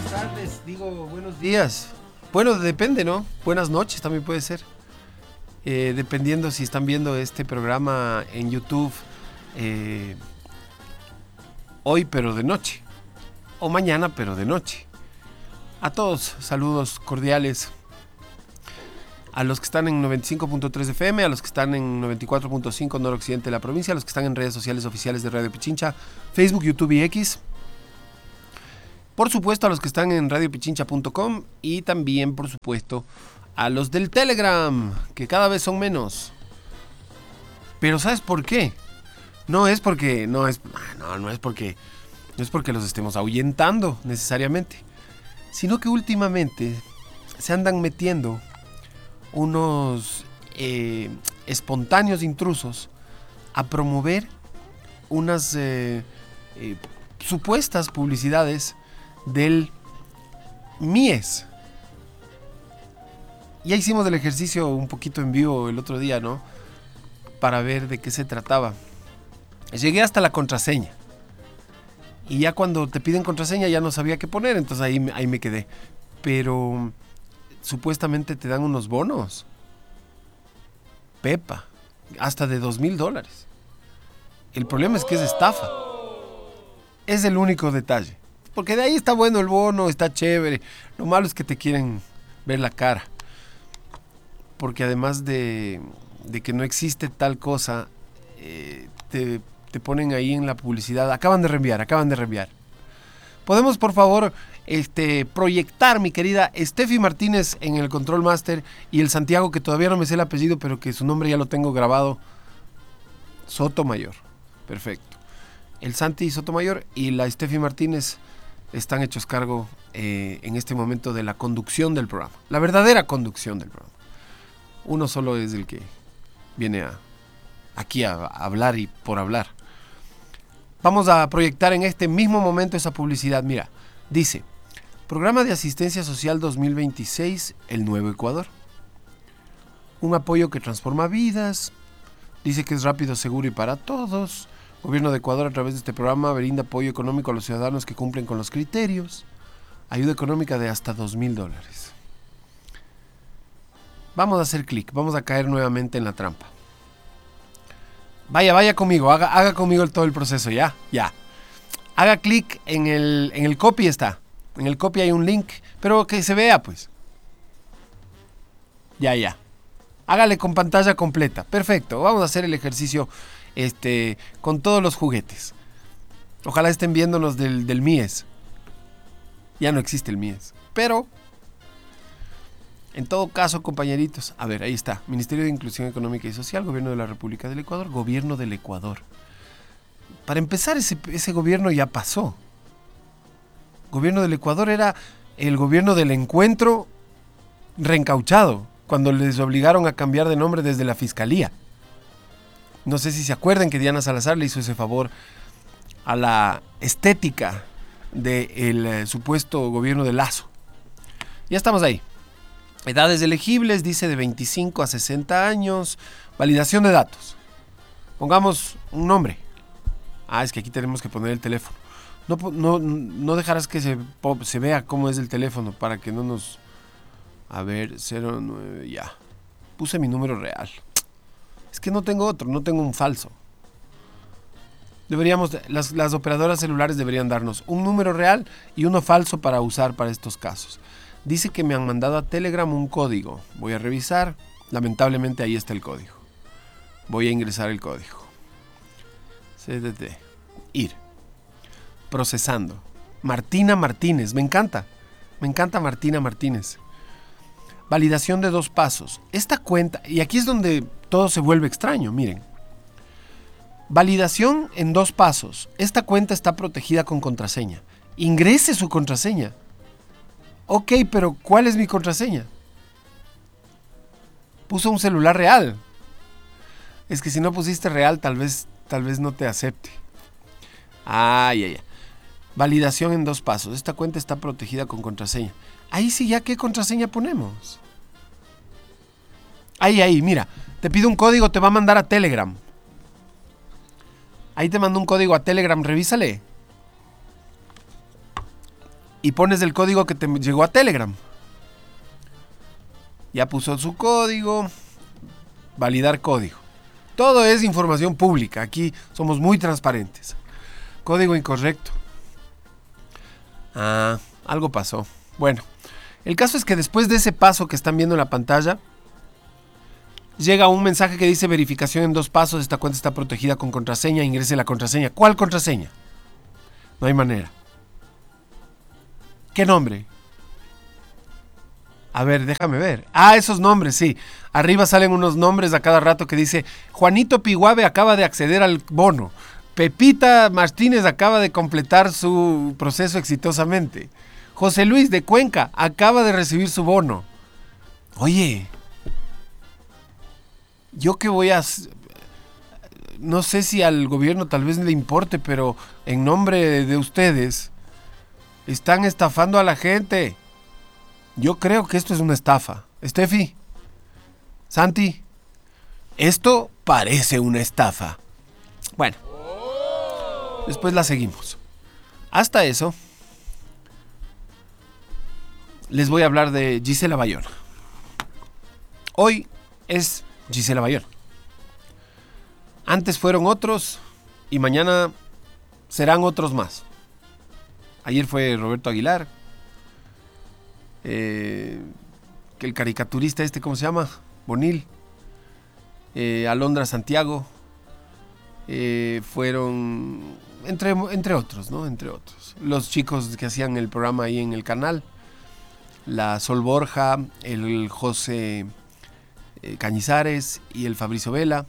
tardes, digo buenos días. Bueno, depende, ¿no? Buenas noches también puede ser. Dependiendo si están viendo este programa en YouTube hoy, pero de noche. O mañana, pero de noche. A todos, saludos cordiales. A los que están en 95.3 FM, a los que están en 94.5 noroccidente de la provincia, a los que están en redes sociales oficiales de Radio Pichincha, Facebook, YouTube y X. Por supuesto, a los que están en radiopichincha.com y también, por supuesto, a los del Telegram, que cada vez son menos. Pero ¿sabes por qué? No es porque los estemos ahuyentando necesariamente, sino que últimamente se andan metiendo unos espontáneos intrusos a promover unas supuestas publicidades del Mies. Ya hicimos el ejercicio un poquito en vivo el otro día, ¿no? Para ver de qué se trataba. Llegué hasta la contraseña. Y ya cuando te piden contraseña ya no sabía qué poner, entonces ahí me quedé. Pero supuestamente te dan unos bonos. Pepa, hasta de $2,000. El problema es que es estafa. Es el único detalle. Porque de ahí está bueno el bono, está chévere. Lo malo es que te quieren ver la cara. Porque además de que no existe tal cosa, te ponen ahí en la publicidad. Acaban de reenviar. ¿Podemos, por favor, proyectar, mi querida Steffi Martínez en el Control Master y el Santiago, que todavía no me sé el apellido, pero que su nombre ya lo tengo grabado? Sotomayor. Perfecto. El Santi Sotomayor y la Steffi Martínez están hechos cargo en este momento de la conducción del programa. La verdadera conducción del programa. Uno solo es el que viene aquí a hablar y por hablar. Vamos a proyectar en este mismo momento esa publicidad. Mira, dice: Programa de Asistencia Social 2026, el Nuevo Ecuador. Un apoyo que transforma vidas. Dice que es rápido, seguro y para todos. Gobierno de Ecuador, a través de este programa, brinda apoyo económico a los ciudadanos que cumplen con los criterios. Ayuda económica de hasta $2,000. Vamos a hacer clic, vamos a caer nuevamente en la trampa. Vaya conmigo, haga conmigo todo el proceso, ya. Haga clic en el copy está. En el copy hay un link, pero que se vea, pues. Ya. Hágale con pantalla completa. Perfecto, vamos a hacer el ejercicio con todos los juguetes. Ojalá estén viéndonos del Mies. Ya no existe el Mies. Pero, en todo caso, compañeritos, a ver, ahí está. Ministerio de Inclusión Económica y Social, Gobierno de la República del Ecuador, Gobierno del Ecuador. Para empezar, ese gobierno ya pasó. Gobierno del Ecuador era el gobierno del encuentro reencauchado, cuando les obligaron a cambiar de nombre desde la fiscalía. No sé si se acuerdan que Diana Salazar le hizo ese favor a la estética del supuesto gobierno de Lazo. Ya estamos ahí. Edades elegibles, dice de 25 a 60 años. Validación de datos. Pongamos un nombre. Es que aquí tenemos que poner el teléfono. No dejarás que se vea cómo es el teléfono para que no nos... A ver, 09, ya. Puse mi número real. Es que no tengo otro, no tengo un falso. Las operadoras celulares deberían darnos un número real y uno falso para usar para estos casos. Dice que me han mandado a Telegram un código. Voy a revisar. Lamentablemente ahí está el código. Voy a ingresar el código. CDT. Ir. Procesando. Martina Martínez. Me encanta Martina Martínez. Validación de 2 pasos. Esta cuenta, y aquí es donde todo se vuelve extraño, miren. Validación en 2 pasos. Esta cuenta está protegida con contraseña. Ingrese su contraseña. Ok, pero ¿cuál es mi contraseña? Puso un celular real. Es que si no pusiste real, tal vez no te acepte. Ya. Validación en 2 pasos. Esta cuenta está protegida con contraseña. Ahí sí, ya, ¿qué contraseña ponemos? Ahí, mira. Te pido un código, te va a mandar a Telegram. Ahí te mando un código a Telegram, revísale. y pones el código que te llegó a Telegram. Ya puso su código, validar código. Todo es información pública, aquí somos muy transparentes. Código incorrecto. Algo pasó. Bueno, el caso es que después de ese paso que están viendo en la pantalla, llega un mensaje que dice verificación en 2 pasos, esta cuenta está protegida con contraseña, ingrese la contraseña. ¿Cuál contraseña? No hay manera. ¿Qué nombre? A ver, déjame ver. Esos nombres, sí. Arriba salen unos nombres a cada rato que dice Juanito Piguave acaba de acceder al bono. Pepita Martínez acaba de completar su proceso exitosamente. José Luis de Cuenca acaba de recibir su bono. Oye, yo qué voy a... No sé si al gobierno tal vez le importe, pero en nombre de ustedes están estafando a la gente. Yo creo que esto es una estafa. Steffi, Santi, esto parece una estafa. Bueno, después la seguimos. Hasta eso, les voy a hablar de Gisela Bayona. Hoy es Gisela Bayona. Antes fueron otros y mañana serán otros más. Ayer fue Roberto Aguilar. Que el caricaturista ¿cómo se llama? Bonil. Alondra Santiago. Fueron entre otros, ¿no? Entre otros. Los chicos que hacían el programa ahí en el canal. La Sol Borja, el José Cañizares y el Fabricio Vela.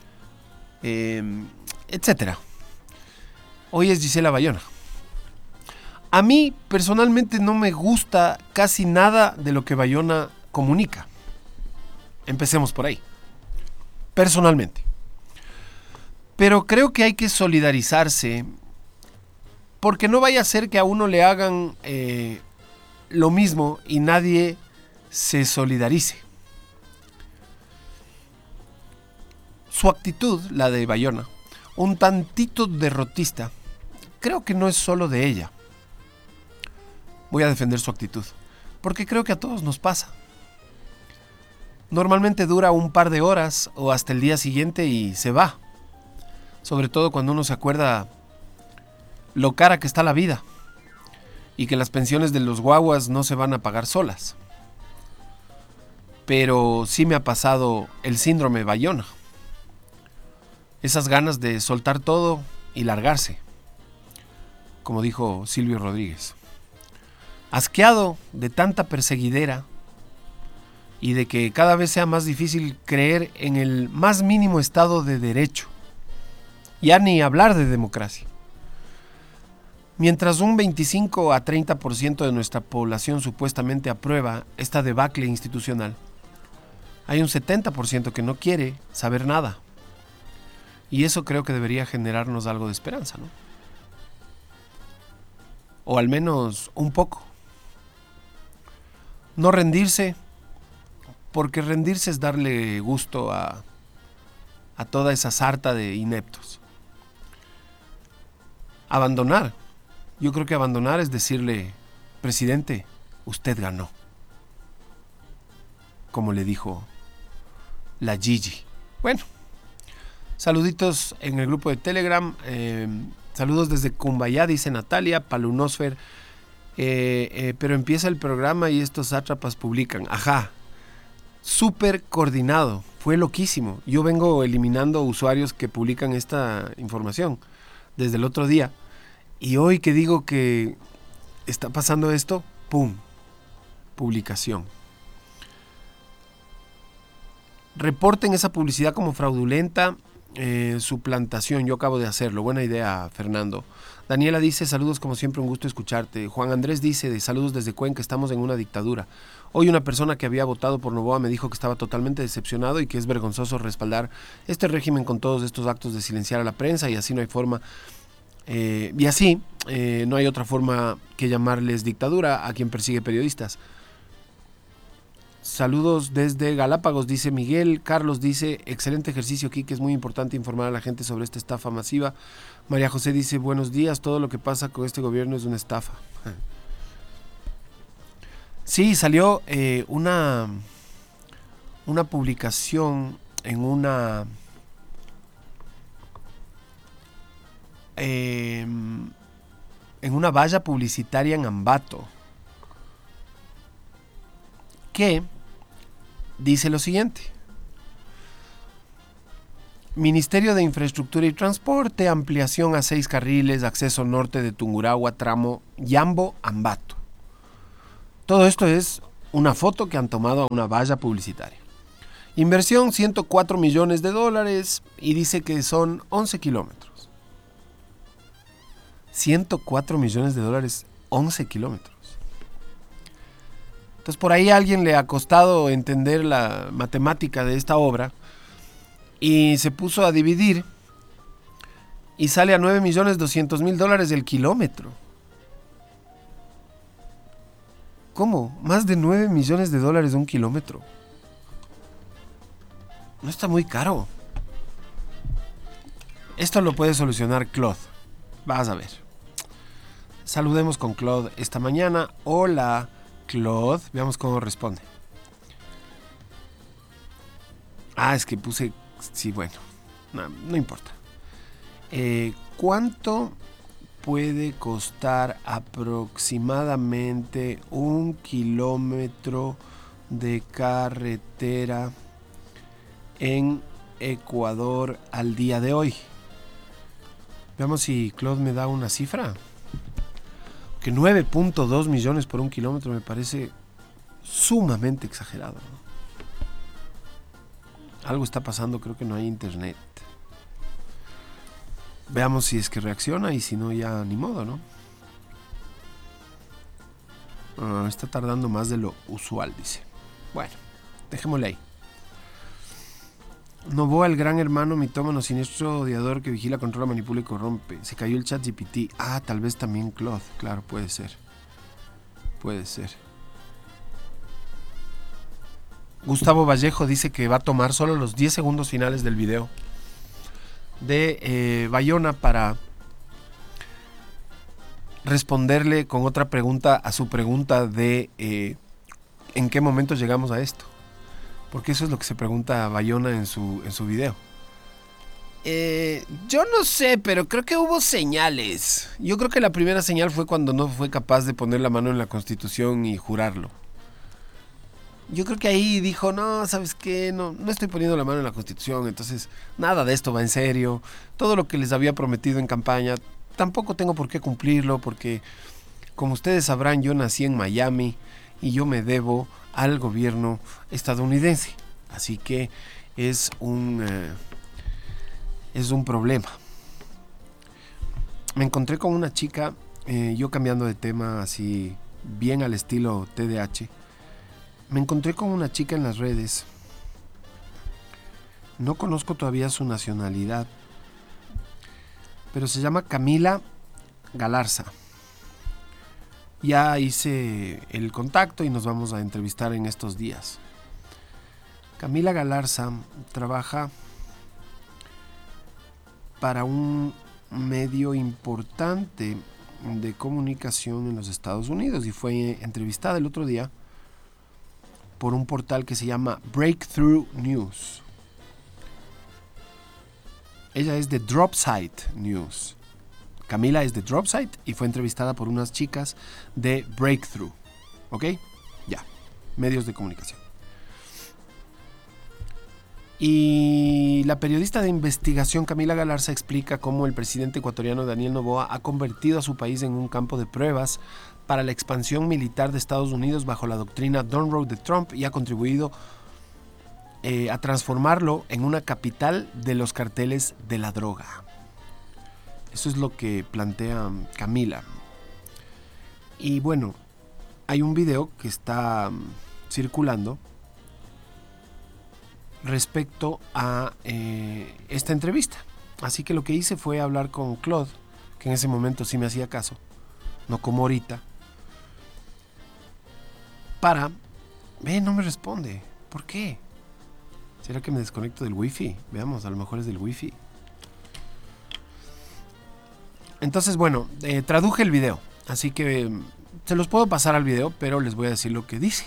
Etcétera. Hoy es Gisela Bayona. A mí personalmente no me gusta casi nada de lo que Bayona comunica. Empecemos por ahí. Personalmente. Pero creo que hay que solidarizarse porque no vaya a ser que a uno le hagan lo mismo y nadie se solidarice. Su actitud, la de Bayona, un tantito derrotista, creo que no es solo de ella. Voy a defender su actitud, porque creo que a todos nos pasa. Normalmente dura un par de horas o hasta el día siguiente y se va. Sobre todo cuando uno se acuerda lo cara que está la vida y que las pensiones de los guaguas no se van a pagar solas. Pero sí me ha pasado el síndrome Bayona. Esas ganas de soltar todo y largarse, como dijo Silvio Rodríguez. Asqueado de tanta perseguidera y de que cada vez sea más difícil creer en el más mínimo estado de derecho. Ya ni hablar de democracia. Mientras un 25 a 30% de nuestra población supuestamente aprueba esta debacle institucional, hay un 70% que no quiere saber nada. Y eso creo que debería generarnos algo de esperanza, ¿no? O al menos un poco. No rendirse, porque rendirse es darle gusto a toda esa sarta de ineptos. Abandonar. Yo creo que abandonar es decirle, presidente, usted ganó. Como le dijo la Gigi. Bueno, saluditos en el grupo de Telegram. Saludos desde Cumbayá, dice Natalia, Palunosfer. Pero empieza el programa y estos sátrapas publican. Ajá. Súper coordinado. Fue loquísimo. Yo vengo eliminando usuarios que publican esta información desde el otro día. Y hoy que digo que está pasando esto, ¡pum! Publicación. Reporten esa publicidad como fraudulenta. Suplantación, yo acabo de hacerlo. Buena idea, Fernando. Daniela dice, saludos como siempre, un gusto escucharte. Juan Andrés dice, de saludos desde Cuenca, estamos en una dictadura. Hoy una persona que había votado por Noboa me dijo que estaba totalmente decepcionado y que es vergonzoso respaldar este régimen con todos estos actos de silenciar a la prensa y así no hay forma, no hay otra forma que llamarles dictadura a quien persigue periodistas. Saludos desde Galápagos, dice Miguel. Carlos dice, excelente ejercicio aquí, que es muy importante informar a la gente sobre esta estafa masiva. María José dice, buenos días, todo lo que pasa con este gobierno es una estafa. Sí, salió una publicación en una valla publicitaria en Ambato que dice lo siguiente: Ministerio de Infraestructura y Transporte, ampliación a 6 carriles, acceso norte de Tungurahua, tramo Yambo-Ambato. Todo esto es una foto que han tomado a una valla publicitaria. Inversión $104 millones y dice que son 11 kilómetros. $104 millones, 11 kilómetros. Entonces por ahí a alguien le ha costado entender la matemática de esta obra y se puso a dividir y sale a $9.200.000 el kilómetro. ¿Cómo? Más de $9 millones un kilómetro. No está muy caro. Esto lo puede solucionar Claude. Vas a ver. Saludemos con Claude esta mañana. Hola, Claude. Veamos cómo responde. Es que puse... Sí, bueno. No importa. ¿Cuánto puede costar aproximadamente 1 kilómetro de carretera en Ecuador al día de hoy? Veamos si Claude me da una cifra. Que 9.2 millones por 1 kilómetro me parece sumamente exagerado, ¿no? Algo está pasando, creo que no hay internet. Veamos si es que reacciona y si no, ya ni modo, ¿no? Está tardando más de lo usual, dice. Bueno, dejémosle ahí. Novoa, el gran hermano mitómano siniestro odiador que vigila, controla, manipula y corrompe. Se cayó el ChatGPT. Tal vez también Claude. Claro, puede ser. Puede ser. Gustavo Vallejo dice que va a tomar solo los 10 segundos finales del video de Bayona para responderle con otra pregunta a su pregunta de ¿en qué momento llegamos a esto? Porque eso es lo que se pregunta Bayona en su video. Yo no sé, pero creo que hubo señales. Yo creo que la primera señal fue cuando no fue capaz de poner la mano en la Constitución y jurarlo. Yo creo que ahí dijo, no, ¿sabes qué? No estoy poniendo la mano en la Constitución, entonces nada de esto va en serio. Todo lo que les había prometido en campaña, tampoco tengo por qué cumplirlo, porque como ustedes sabrán, yo nací en Miami y yo me debo al gobierno estadounidense. Así que es un problema. Me encontré con una chica, yo cambiando de tema así, bien al estilo TDH. Me encontré con una chica en las redes. No conozco todavía su nacionalidad, pero se llama Camila Galarza. Ya hice el contacto y nos vamos a entrevistar en estos días. Camila Galarza trabaja para un medio importante de comunicación en los Estados Unidos y fue entrevistada el otro día por un portal que se llama Breakthrough News. Ella es de Dropsite News. Camila es de Dropsite y fue entrevistada por unas chicas de Breakthrough. ¿Ok? Ya. Medios de comunicación. Y la periodista de investigación Camila Galarza explica cómo el presidente ecuatoriano Daniel Noboa ha convertido a su país en un campo de pruebas para la expansión militar de Estados Unidos bajo la doctrina Don't Road de Trump y ha contribuido a transformarlo en una capital de los carteles de la droga. Eso es lo que plantea Camila. Y bueno, hay un video que está circulando respecto a esta entrevista. Así que lo que hice fue hablar con Claude, que en ese momento sí me hacía caso, no como ahorita. No me responde. ¿Por qué? ¿Será que me desconecto del wifi? Veamos, a lo mejor es del wifi. Entonces, bueno, traduje el video. Así que Se los puedo pasar al video, pero les voy a decir lo que dice.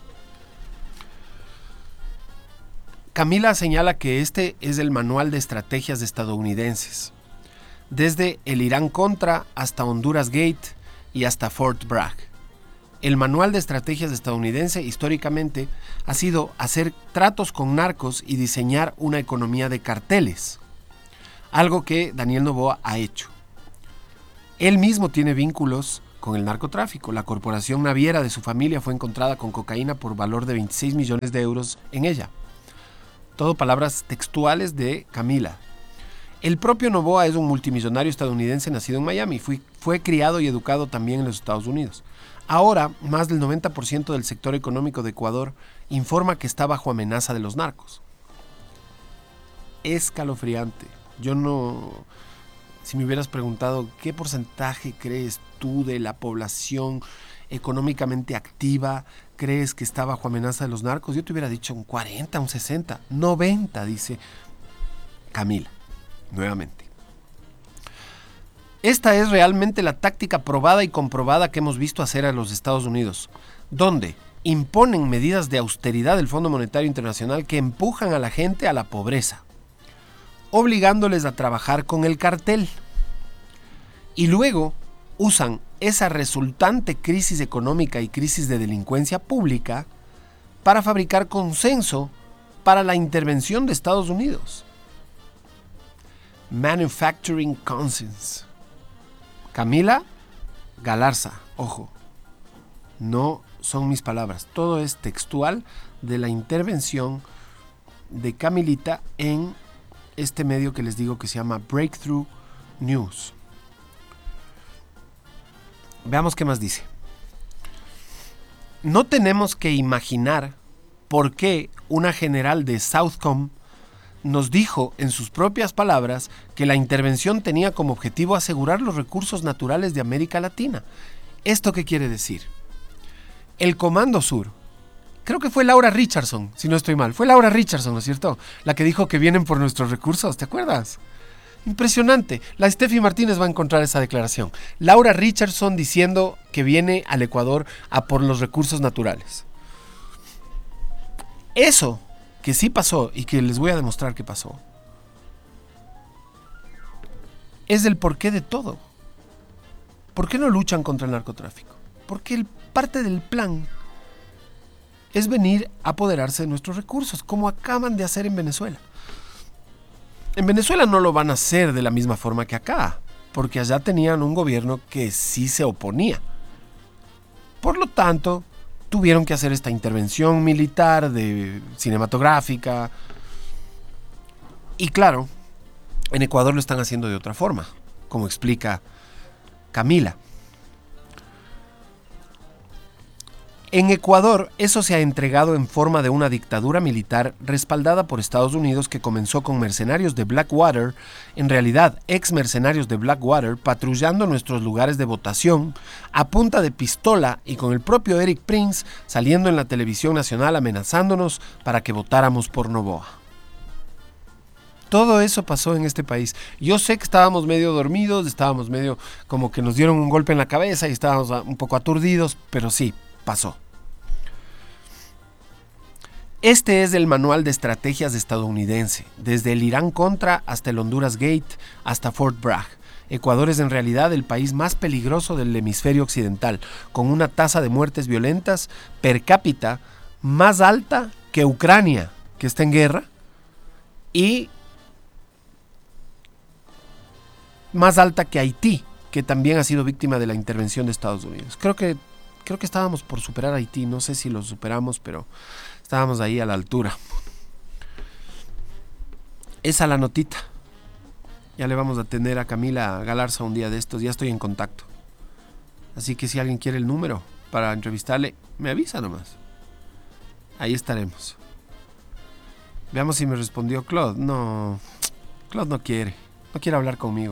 Camila señala que este es el manual de estrategias de estadounidenses, desde el Irán Contra hasta Honduras Gate y hasta Fort Bragg. El manual de estrategias estadounidense históricamente ha sido hacer tratos con narcos y diseñar una economía de carteles, algo que Daniel Noboa ha hecho. Él mismo tiene vínculos con el narcotráfico. La corporación naviera de su familia fue encontrada con cocaína por valor de 26 millones de euros en ella. Todo palabras textuales de Camila. El propio Noboa es un multimillonario estadounidense nacido en Miami. Fue criado y educado también en los Estados Unidos. Ahora, más del 90% del sector económico de Ecuador informa que está bajo amenaza de los narcos. Escalofriante. Yo no... Si me hubieras preguntado qué porcentaje crees tú de la población económicamente activa crees que está bajo amenaza de los narcos, yo te hubiera dicho un 40, un 60, 90, dice Camila, nuevamente. Esta es realmente la táctica probada y comprobada que hemos visto hacer a los Estados Unidos, donde imponen medidas de austeridad del Fondo Monetario Internacional que empujan a la gente a la pobreza, obligándoles a trabajar con el cartel. Y luego usan esa resultante crisis económica y crisis de delincuencia pública para fabricar consenso para la intervención de Estados Unidos. Manufacturing Consensus. Camila Galarza, ojo, no son mis palabras, todo es textual de la intervención de Camilita en este medio que les digo que se llama Breakthrough News. Veamos qué más dice. No tenemos que imaginar por qué una general de Southcom nos dijo en sus propias palabras que la intervención tenía como objetivo asegurar los recursos naturales de América Latina. ¿Esto qué quiere decir? El Comando Sur, creo que fue Laura Richardson, si no estoy mal, fue Laura Richardson, ¿no es cierto? La que dijo que vienen por nuestros recursos, ¿te acuerdas? Impresionante. La Steffi Martínez va a encontrar esa declaración. Laura Richardson diciendo que viene al Ecuador a por los recursos naturales. Eso que sí pasó y que les voy a demostrar que pasó es el porqué de todo. ¿Por qué no luchan contra el narcotráfico? Porque parte del plan es venir a apoderarse de nuestros recursos, como acaban de hacer en Venezuela. En Venezuela no lo van a hacer de la misma forma que acá, porque allá tenían un gobierno que sí se oponía. Por lo tanto, tuvieron que hacer esta intervención militar, cinematográfica. Y claro, en Ecuador lo están haciendo de otra forma, como explica Camila. En Ecuador eso se ha entregado en forma de una dictadura militar respaldada por Estados Unidos que comenzó con mercenarios de Blackwater, en realidad ex mercenarios de Blackwater, patrullando nuestros lugares de votación a punta de pistola y con el propio Eric Prince saliendo en la televisión nacional amenazándonos para que votáramos por Noboa. Todo eso pasó en este país. Yo sé que estábamos medio dormidos, estábamos medio como que nos dieron un golpe en la cabeza y estábamos un poco aturdidos, pero sí, pasó. Este es el manual de estrategias estadounidense, desde el Irán Contra hasta el Honduras Gate, hasta Fort Bragg. Ecuador es en realidad el país más peligroso del hemisferio occidental, con una tasa de muertes violentas per cápita más alta que Ucrania, que está en guerra, y más alta que Haití, que también ha sido víctima de la intervención de Estados Unidos. Creo que estábamos por superar a Haití, no sé si lo superamos, pero estábamos ahí a la altura. Esa la notita. Ya le vamos a tener a Camila Galarza un día de estos, ya estoy en contacto. Así que si alguien quiere el número para entrevistarle, me avisa nomás. Ahí estaremos. Veamos si me respondió Claude. No, Claude no quiere hablar conmigo.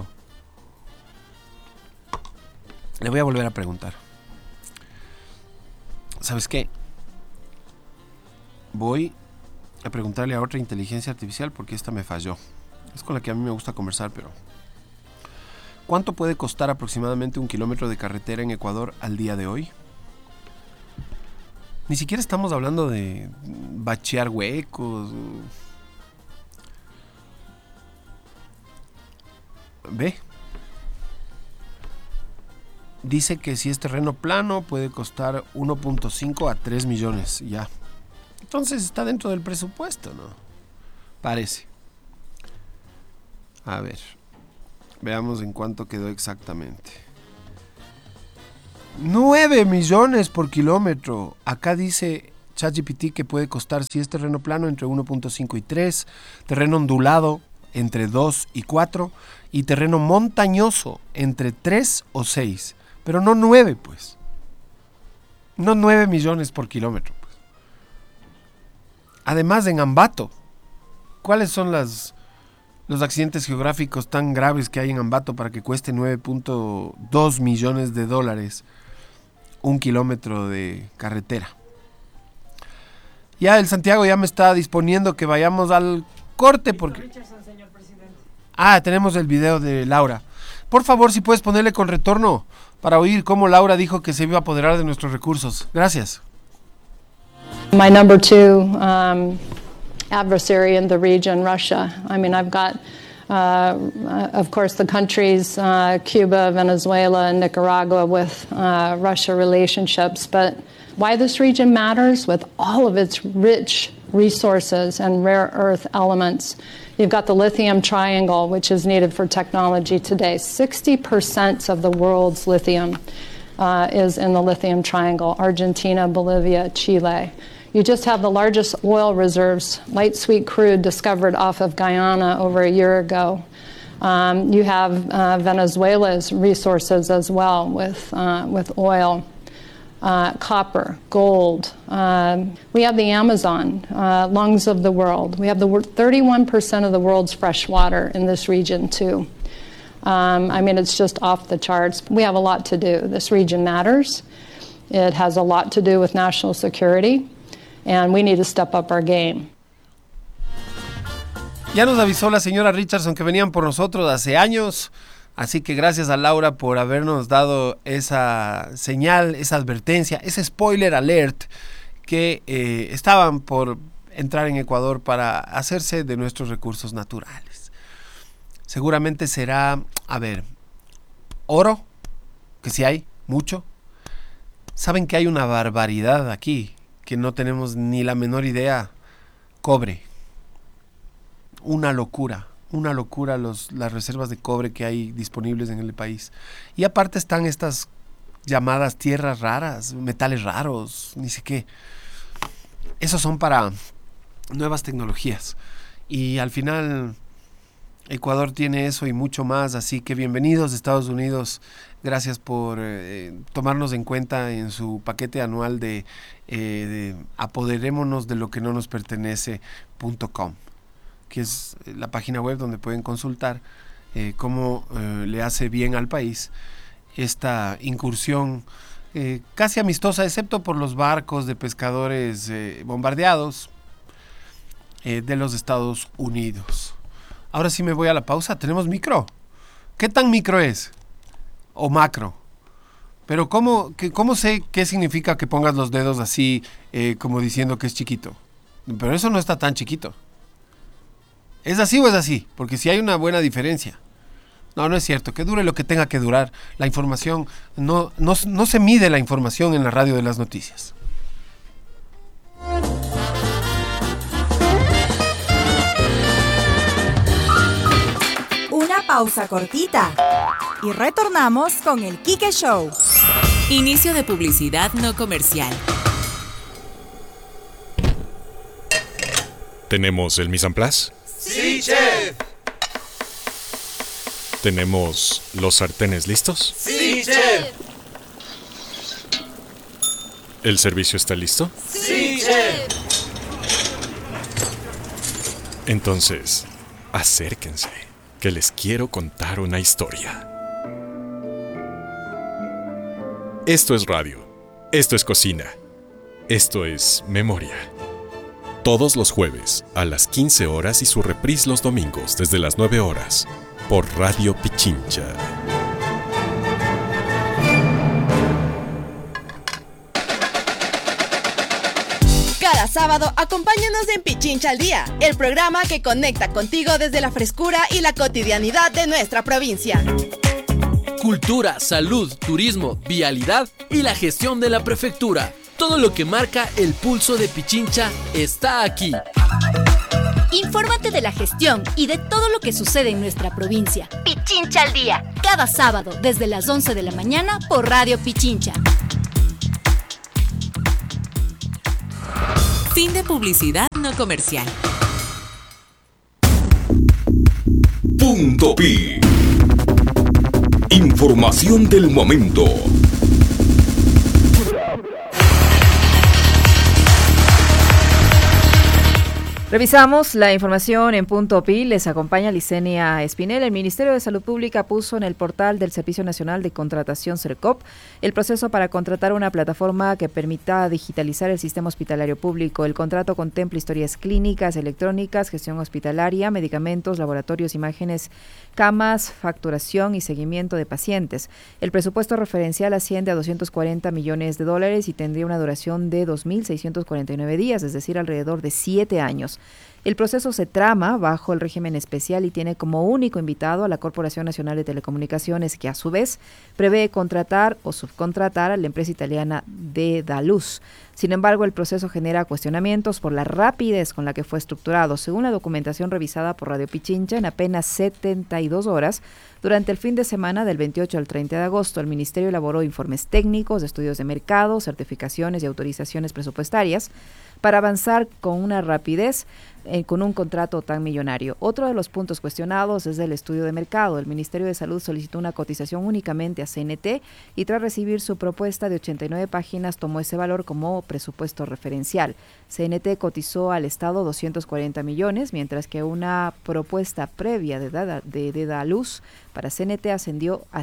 Le voy a volver a preguntar. ¿Sabes qué? Voy a preguntarle a otra inteligencia artificial porque esta me falló. Es con la que a mí me gusta conversar, pero ¿Cuánto puede costar aproximadamente un kilómetro de carretera en Ecuador al día de hoy? Ni siquiera estamos hablando de bachear huecos. Ve. Dice que si es terreno plano puede costar 1.5 a 3 millones ya. Entonces está dentro del presupuesto, ¿no? Parece. A ver. Veamos en cuánto quedó exactamente. 9 millones por kilómetro. Acá dice ChatGPT que puede costar, si es terreno plano, entre 1.5 y 3, terreno ondulado entre 2 y 4 y terreno montañoso entre 3 o 6. Pero no 9, pues. No 9 millones por kilómetro, pues. Además, en Ambato, ¿cuáles son los accidentes geográficos tan graves que hay en Ambato para que cueste 9.2 millones de dólares un kilómetro de carretera? Ya el Santiago ya me está disponiendo que vayamos al corte porque... tenemos el video de Laura. Por favor, si puedes ponerle con retorno para oír cómo Laura dijo que se iba a apoderar de nuestros recursos. Gracias. My number two adversary in the region, Russia. I mean, I've got, of course, the countries, Cuba, Venezuela, and Nicaragua with Russia relationships. But why this region matters, with all of its rich resources and rare earth elements. You've got the lithium triangle, which is needed for technology today. 60% of the world's lithium is in the lithium triangle, Argentina, Bolivia, Chile. You just have the largest oil reserves, light sweet crude, discovered off of Guyana over a year ago. You have Venezuela's resources as well with oil. Copper, gold. We have the Amazon, lungs of the world. We have 31% of the world's fresh water in this region too. I mean, it's just off the charts. We have a lot to do. This region matters. It has a lot to do with national security, and we need to step up our game. Ya nos avisó la señora Richardson que venían por nosotros hace años. Así que gracias a Laura por habernos dado esa señal, esa advertencia, ese spoiler alert que estaban por entrar en Ecuador para hacerse de nuestros recursos naturales. Seguramente será, oro, que sí hay, mucho. Saben que hay una barbaridad aquí, que no tenemos ni la menor idea. Cobre, una locura las reservas de cobre que hay disponibles en el país. Y aparte están estas llamadas tierras raras, metales raros, ni sé qué. Esos son para nuevas tecnologías. Y al final Ecuador tiene eso y mucho más, así que bienvenidos Estados Unidos. Gracias por tomarnos en cuenta en su paquete anual de apoderémonos de lo que no nos pertenece.com, que es la página web donde pueden consultar cómo le hace bien al país esta incursión casi amistosa, excepto por los barcos de pescadores bombardeados de los Estados Unidos. Ahora sí me voy a la pausa. ¿Tenemos micro? ¿Qué tan micro es? ¿O macro? Pero ¿cómo sé qué significa que pongas los dedos así como diciendo que es chiquito? Pero eso no está tan chiquito. ¿Es así o es así? Porque si hay una buena diferencia. No es cierto. Que dure lo que tenga que durar. La información, no se mide la información en la radio de las noticias. Una pausa cortita. Y retornamos con el Quique Show. Inicio de publicidad no comercial. ¿Tenemos el mise en place? ¡Sí, chef! ¿Tenemos los sartenes listos? ¡Sí, chef! ¿El servicio está listo? ¡Sí, chef! Entonces, acérquense, que les quiero contar una historia. Esto es radio, esto es cocina, esto es memoria. Todos los jueves a las 15 horas y su reprise los domingos desde las 9 horas por Radio Pichincha. Cada sábado, acompáñanos en Pichincha al Día, el programa que conecta contigo desde la frescura y la cotidianidad de nuestra provincia. Cultura, salud, turismo, vialidad y la gestión de la prefectura. Todo lo que marca el pulso de Pichincha está aquí. Infórmate de la gestión y de todo lo que sucede en nuestra provincia. Pichincha al Día, cada sábado desde las 11 de la mañana por Radio Pichincha. Fin de publicidad no comercial. Punto Pi. Información del momento. Revisamos la información en Punto Pi. Les acompaña Licenia Espinel. El Ministerio de Salud Pública puso en el portal del Servicio Nacional de Contratación CERCOP el proceso para contratar una plataforma que permita digitalizar el sistema hospitalario público. El contrato contempla historias clínicas, electrónicas, gestión hospitalaria, medicamentos, laboratorios, imágenes, camas, facturación y seguimiento de pacientes. El presupuesto referencial asciende a $240 millones y tendría una duración de 2.649 días, es decir, alrededor de 7 años. El proceso se trama bajo el régimen especial y tiene como único invitado a la Corporación Nacional de Telecomunicaciones, que a su vez prevé contratar o subcontratar a la empresa italiana Dedalus. Sin embargo, el proceso genera cuestionamientos por la rapidez con la que fue estructurado. Según la documentación revisada por Radio Pichincha, en apenas 72 horas, durante el fin de semana del 28 al 30 de agosto, el Ministerio elaboró informes técnicos, estudios de mercado, certificaciones y autorizaciones presupuestarias para avanzar con una rapidez con un contrato tan millonario. Otro de los puntos cuestionados es el estudio de mercado. El Ministerio de Salud solicitó una cotización únicamente a CNT y tras recibir su propuesta de 89 páginas tomó ese valor como presupuesto referencial. CNT cotizó al Estado 240 millones, mientras que una propuesta previa de Dedalus para CNT ascendió a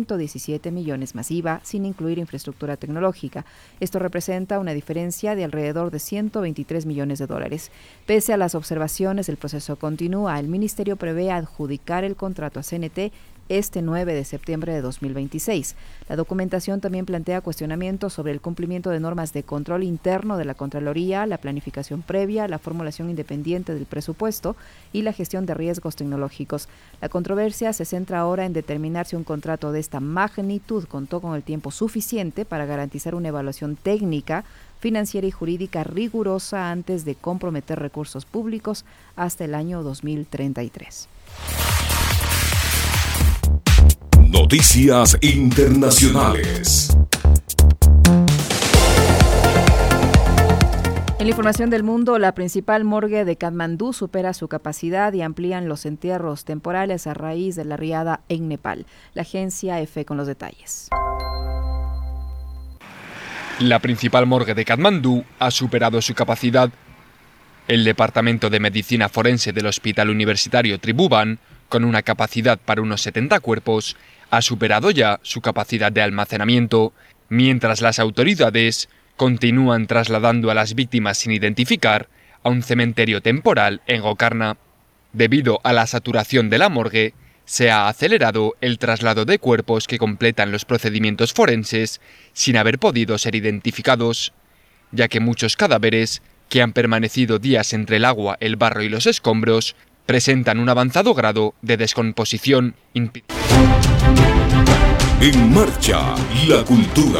117 millones masiva, sin incluir infraestructura tecnológica. Esto representa una diferencia de alrededor de $123 millones. Pese a las observaciones, el proceso continúa. El Ministerio prevé adjudicar el contrato a CNT este 9 de septiembre de 2026. La documentación también plantea cuestionamientos sobre el cumplimiento de normas de control interno de la Contraloría, la planificación previa, la formulación independiente del presupuesto y la gestión de riesgos tecnológicos. La controversia se centra ahora en determinar si un contrato de esta magnitud contó con el tiempo suficiente para garantizar una evaluación técnica, financiera y jurídica rigurosa antes de comprometer recursos públicos hasta el año 2033. Noticias internacionales. En la información del mundo, la principal morgue de Katmandú supera su capacidad y amplían los entierros temporales a raíz de la riada en Nepal. La agencia EFE con los detalles. La principal morgue de Katmandú ha superado su capacidad. El Departamento de Medicina Forense del Hospital Universitario Tribhuvan, con una capacidad para unos 70 cuerpos, ha superado ya su capacidad de almacenamiento, mientras las autoridades continúan trasladando a las víctimas sin identificar a un cementerio temporal en Gokarna. Debido a la saturación de la morgue, se ha acelerado el traslado de cuerpos que completan los procedimientos forenses sin haber podido ser identificados, ya que muchos cadáveres, que han permanecido días entre el agua, el barro y los escombros, presentan un avanzado grado de descomposición. En marcha, la cultura.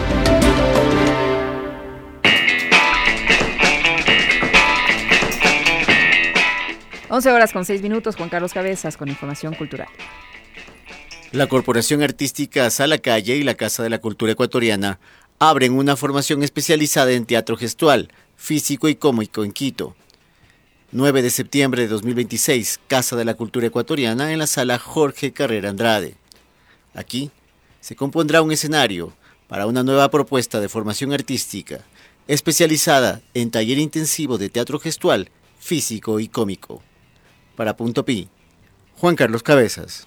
Once horas con 6 minutos, Juan Carlos Cabezas con información cultural. La Corporación Artística Sala Calle y la Casa de la Cultura Ecuatoriana abren una formación especializada en teatro gestual, físico y cómico en Quito. 9 de septiembre de 2026, Casa de la Cultura Ecuatoriana en la Sala Jorge Carrera Andrade. Aquí se compondrá un escenario para una nueva propuesta de formación artística especializada en taller intensivo de teatro gestual, físico y cómico. Para Punto Pi, Juan Carlos Cabezas.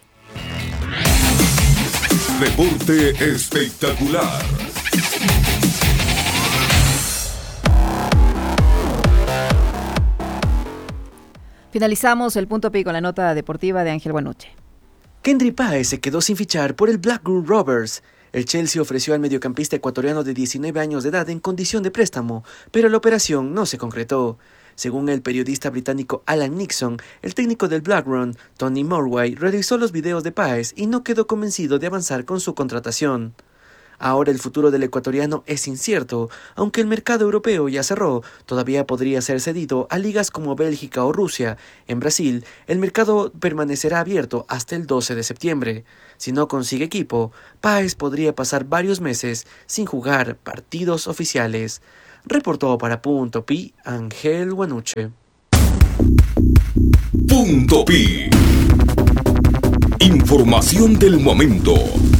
Deporte espectacular. Finalizamos el Punto Pi con la nota deportiva de Ángel Buenuche. Kendry Páez se quedó sin fichar por el Blackburn Rovers. El Chelsea ofreció al mediocampista ecuatoriano de 19 años de edad en condición de préstamo, pero la operación no se concretó. Según el periodista británico Alan Nixon, el técnico del Blackburn, Tony Morway, revisó los videos de Páez y no quedó convencido de avanzar con su contratación. Ahora el futuro del ecuatoriano es incierto, aunque el mercado europeo ya cerró, todavía podría ser cedido a ligas como Bélgica o Rusia. En Brasil, el mercado permanecerá abierto hasta el 12 de septiembre. Si no consigue equipo, Páez podría pasar varios meses sin jugar partidos oficiales. Reportó para Punto Pi, Ángel Guanuche. Punto Pi. Información del momento.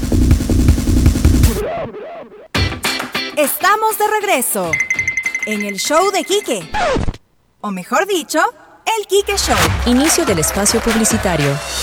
Estamos de regreso en el show de Quique. O mejor dicho, el Quique Show. Inicio del espacio publicitario.